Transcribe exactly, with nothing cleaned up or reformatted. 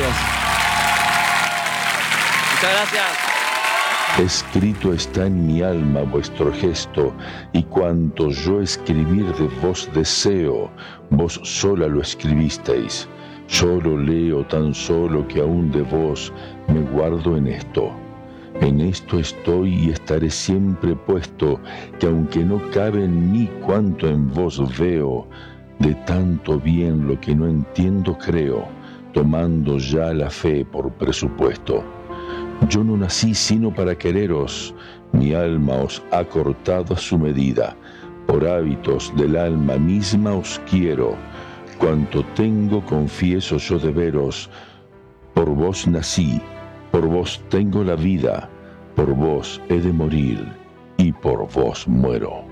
gracias. Muchas gracias. Escrito está en mi alma vuestro gesto, y cuanto yo escribir de vos deseo, vos sola lo escribisteis. Yo lo leo tan solo que aún de vos me guardo en esto. En esto estoy y estaré siempre puesto, que aunque no cabe en mí cuanto en vos veo, de tanto bien lo que no entiendo creo, tomando ya la fe por presupuesto. Yo no nací sino para quereros, mi alma os ha cortado a su medida, por hábitos del alma misma os quiero, cuanto tengo confieso yo de veros, por vos nací, por vos tengo la vida, por vos he de morir y por vos muero.